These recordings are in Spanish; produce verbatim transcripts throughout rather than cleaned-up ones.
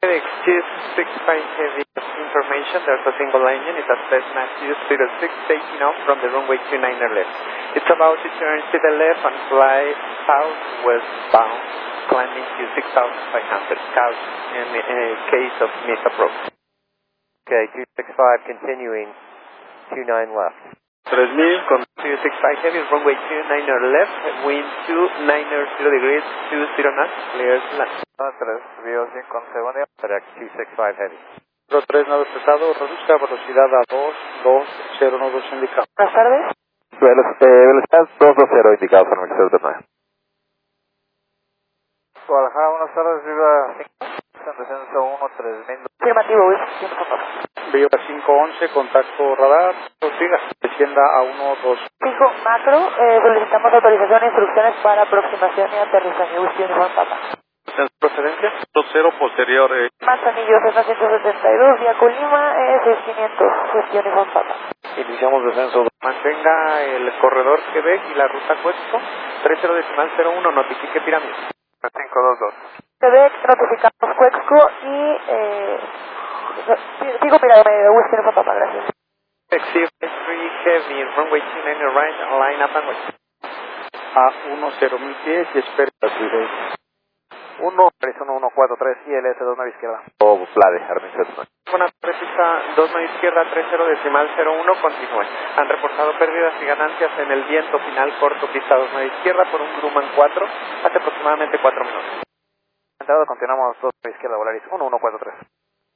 X two six five heavy information, there's a single engine, it's a Cessna two zero six taking off from the runway two niner left. It's about to turn to the left and fly southwestbound, climbing to six thousand five hundred, caution in, in case of misapproach. Okay, two six five continuing, two nine left. three mil con two six five heavy, runway two niner left, wind two niner zero degrees, two zero knots, clear to land. tres, Río cinco once, direct two six five heavy. cero tres nave pesado, reduzca velocidad a dos dos cero nueve indicado. Buenas tardes. Velocidad dos dos cero indicado por el sector nueve. Guadalajara, buenas tardes, Viva cinco, descenso uno tres mil. Afirmativo, cinco papá. Viva cinco once, contacto radar, siga, descienda a uno dos. Fijo macro, eh, solicitamos autorización e instrucciones para aproximación y aterrizaje. Whisky Uniform Papa. Procedencia, dos cero posterior. Eh. Manzanillo, Cessna ciento setenta y dos, vía Colima, eh, seis quinientos, Whisky Uniform Papa. Iniciamos descenso. Mantenga el corredor Quebec y la ruta Cuesco, tres cero decimal cero uno, notifique pirámide. cinco dos dos. Quebec, notificamos Cuexco y eh, sigo pirámide, Whisky Uniform Papa, gracias. Exceed three heavy, runway two niner right, line up and wait. A uno cero mil pies y espera uno, tres uno uno cuatro tres, I L S dos nueve izquierda. O Plade, Armin Setman. Una pista dos nueve izquierda, tres cero decimal cero uno, continúe. Han reportado pérdidas y ganancias en el viento final corto, pista dos nueve izquierda por un Grumman cuatro, hace aproximadamente cuatro minutos. Entrado, continuamos dos nueve izquierda, Volaris uno uno cuatro tres.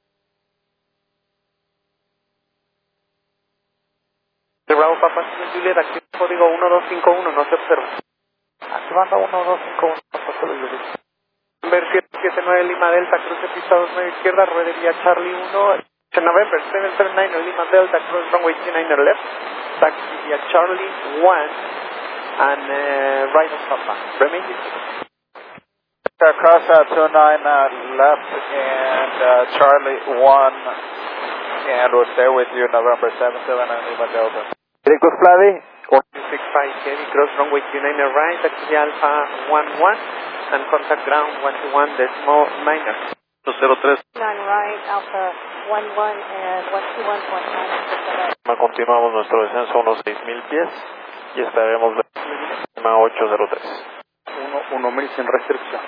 Bravo Papa Juliet, activo código uno dos cinco uno, no se observa. Activando uno dos cinco uno. Ver siete siete nueve Lima Delta, cruce pista dos nueve izquierda, ruede vía Charlie uno, November seven seven nine Lima Delta, cross runway two niner left, taxi via Charlie one, and uh, right on Papa. Remain distant. Cross uh, two nine uh, left and uh, Charlie one, and we'll stay with you November seven seven nine Lima Delta. Directos Plade. two six five heavy, cross runway two niner right, taxi Alpha one one, and contact ground one two one decimal niner. two zero three. nine right, Alpha one one and one two one point nine. Continuamos nuestro descenso a unos seis mil pies y estaremos en ocho cero tres. uno mil sin restricción.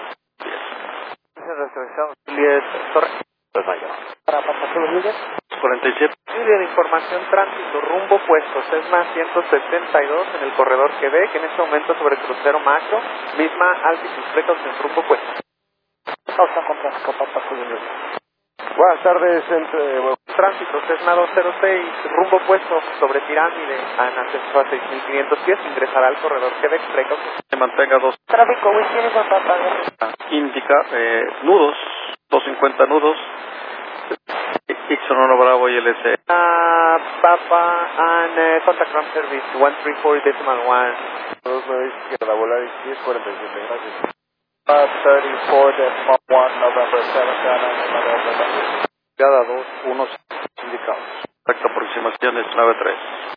Sin restricción. Juliet Torre. Pues mayor. Para pasar los líderes. cuarenta y siete. De información tránsito, rumbo puesto, Cessna ciento setenta y dos en el corredor Quebec, en este momento sobre crucero macro, misma altitud, precaución, rumbo puesto. Causa con tráfico, Papa Juliet. Buenas tardes, entre... Tránsito, Cessna doscientos seis, rumbo puesto sobre pirámide, en ascenso a seis mil quinientos pies, ingresará al corredor Quebec, precaución. Se mantenga dos. Tráfico, Whisky Uniform Papa. Indica eh, nudos, doscientos cincuenta nudos. Ixon uno Bravo y L S. Uh, Papa and uh, contact ground service one three four decimal one. dos nueve izquierda, Volaris diez cuarenta y siete, gracias. Uh, thirty-four decimal one November seven seven November. Cada dos, unos indicados. Exacta aproximaciones nueve tres.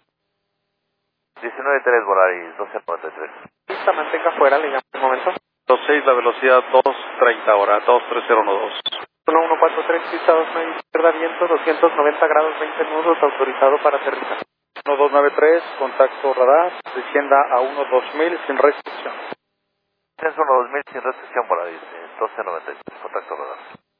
diecinueve tres, Volaris doce noventa y tres. Pista, mantenga fuera, le llamo un momento. dos seis la velocidad dos treinta ahora, dos tres cero uno dos. uno uno cuatro tres, pista dos nueve izquierda, viento doscientos noventa grados, veinte nudos, autorizado para aterrizar. uno dos nueve tres, contacto radar, descienda a uno dos mil sin restricción. Descenso uno dos mil sin restricción, Volaris doce noventa y tres, contacto radar.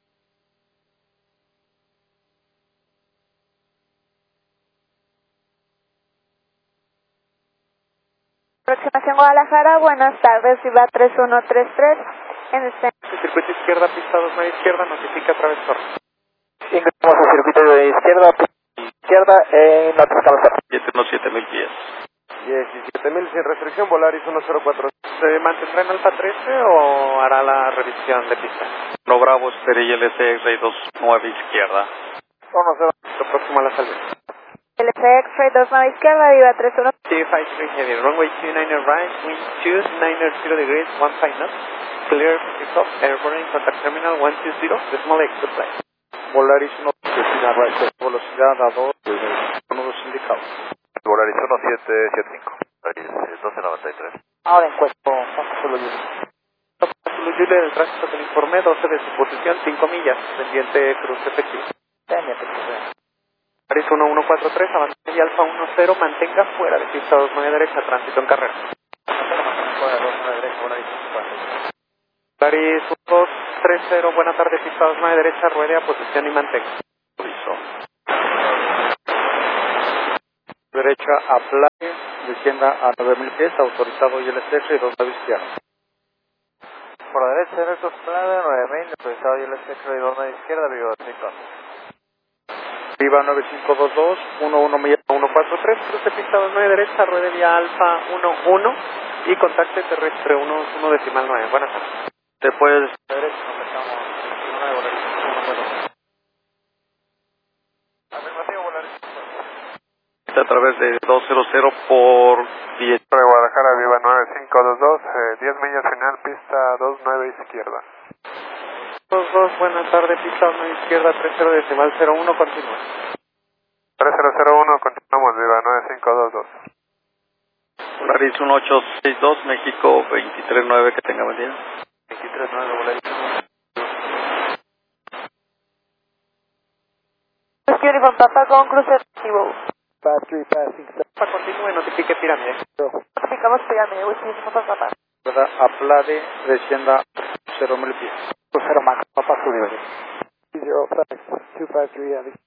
Aproximación Guadalajara, buenas tardes, Viva tres uno tres tres, en el centro. Circuito izquierda, pista dos nueve izquierda, notifica a través torre. Ingresamos al circuito de izquierda, izquierda, en la Toscana. siete uno siete mil pies. diecisiete mil sin restricción, Volaris uno cero cuatro. ¿Se mantendrá en Alfa trece o hará la revisión de pista? uno Bravo, espere y L C X-Ray dos nueve izquierda. uno cero. Lo próximo a la salida. L C X-Ray dos nueve izquierda, Viva tres uno. T five three heavy, runway two niner right, wind two niner zero degrees, one five knots, clear pickup, airborne, contact terminal one two zero, decimal exit flight. Volaris uno, velocidad right, velocidad a dos, nudos indicados. Volaris uno siete siete cinco, Volaris doce noventa y tres. Ahora encuentro, Papa Juliet. Zulu Julia del tránsito que le informé, doce de su posición, cinco millas, pendiente cruce efectivo. Paris uno uno cuatro tres, avance y Alfa uno cero, mantenga fuera de pista dos nueve derecha, tránsito en carrera. Paris uno dos tres cero, buena tarde, pista dos nueve derecha, ruede a posición y mantenga. Derecha a playa, descienda a nueve mil pies, autorizado y el estrecho y dos nueve izquierda. Por la derecha, derecho plana, nueve mil, autorizado y el estrecho y dos nueve izquierda, vivo cinco. Viva nueve cinco dos dos, uno uno milla uno cuatro tres, cruce pista dos nueve derecha, ruede vía Alfa uno uno y contacte terrestre uno uno decimal nueve. Buenas tardes. Después Derecha, nos dejamos uno nueve, volar. Afirmativo, volar. a través de doscientos por diez. De Guadalajara, viva nueve cinco dos dos, eh, diez millas final, pista dos nueve izquierda. dos dos, buenas tardes, pista dos nueve izquierda, tres cero decimal cero uno, continúa. tres cero cero uno, continuamos, viva nueve cinco dos dos. Polaris uno ocho seis dos, México veintitrés nueve, que tenga buen día. veintitrés nueve, volar. Rescue Uniform Papa con cruce efectivo. Pass three, passing seven. Para continúe, notifique pirámide. Notificamos pirámide, Whiskey Uniform Papa. Aplade, descienda cero mil pies. cero Max, Papa Zulu. zero five two five three,